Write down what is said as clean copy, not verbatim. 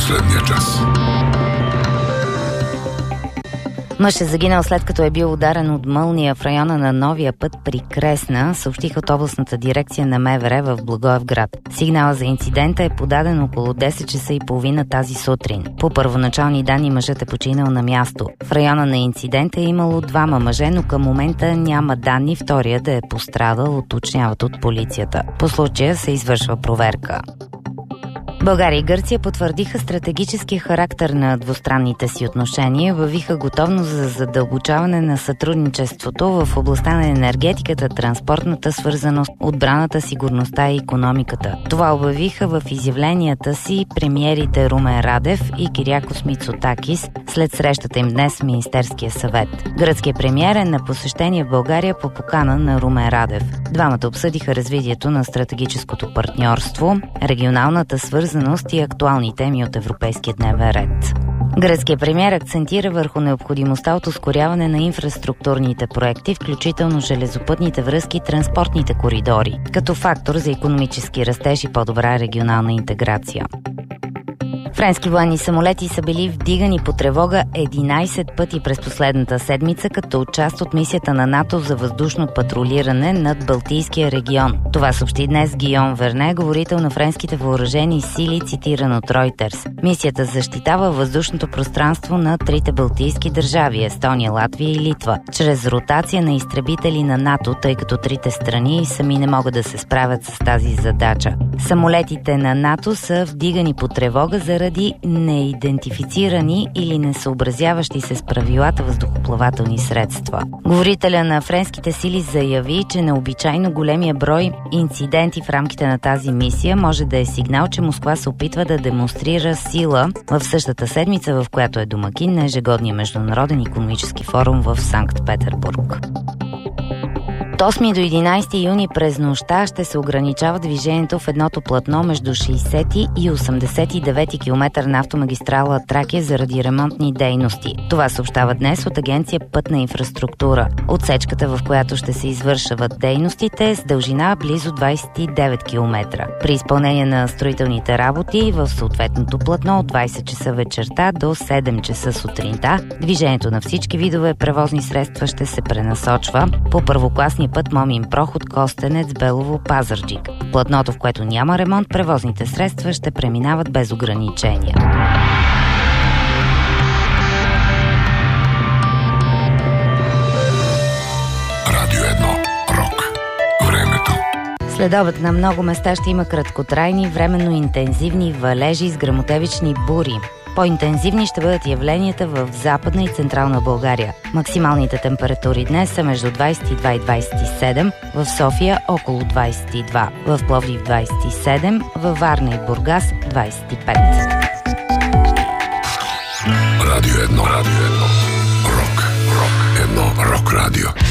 последния час. Мъж е загинал след като е бил ударен от мълния в района на новия път при Кресна, съобщиха от областната дирекция на МВР в Благоевград. Сигнала за инцидента е подаден около 10 часа и половина тази сутрин. По първоначални данни мъжът е починал на място. В района на инцидента е имало 2 мъже, но към момента няма данни втория да е пострадал, уточняват от полицията. По случая се извършва проверка. България и Гърция потвърдиха стратегическия характер на двустранните си отношения, въвиха готовност за задълбочаване на сътрудничеството в областта на енергетиката, транспортната свързаност, отбраната, сигурността и икономиката. Това обявиха в изявленията си премиерите Румен Радев и Кириакос Мицотакис след срещата им днес в Министерския съвет. Гръцкият премиер е на посещение в България по покана на Румен Радев. Двамата обсъдиха развитието на стратегическото партньорство, регионалната свързаност и актуални теми от европейския дневен ред. Гръцкият премиер акцентира върху необходимостта от ускоряване на инфраструктурните проекти, включително железопътните връзки и транспортните коридори, като фактор за икономически растеж и по-добра регионална интеграция. Френски военни самолети са били вдигани по тревога 11 пъти през последната седмица, като част от мисията на НАТО за въздушно патрулиране над Балтийския регион. Това съобщи днес Гийом Верне, говорител на френските въоръжени сили, цитиран от Reuters. Мисията защитава въздушното пространство на 3 балтийски държави – Естония, Латвия и Литва, чрез ротация на изтребители на НАТО, тъй като 3 страни сами не могат да се справят с тази задача. Самолетите на НАТО са вдигани по тревога заради неидентифицирани или несъобразяващи се с правилата въздухоплавателни средства. Говорителя на френските сили заяви, че необичайно големия брой инциденти в рамките на тази мисия може да е сигнал, че Москва се опитва да демонстрира сила в същата седмица, в която е домакин на ежегодния международен икономически форум в Санкт-Петербург. От 8 до 11 юни през нощта ще се ограничава движението в едното платно между 60 и 89 км на автомагистрала Тракия заради ремонтни дейности. Това съобщава днес от агенция Пътна инфраструктура. Отсечката, в която ще се извършват дейностите, е с дължина близо 29 км. При изпълнение на строителните работи в съответното платно от 20 часа вечерта до 7 часа сутринта, движението на всички видове превозни средства ще се пренасочва по първокласния път Момин проход Костенец Белово Пазарджик. В платното, в което няма ремонт, превозните средства ще преминават без ограничения. Радио 1. Рок. Времето. Следобед на много места ще има краткотрайни, временно интензивни валежи с гръмотевични бури. По-интензивни ще бъдат явленията в Западна и Централна България. Максималните температури днес са между 22 и 27, в София около 22, в Пловдив 27, във Варна и Бургас 25. Радио 1. Рок. Рок. 1. Рок радио.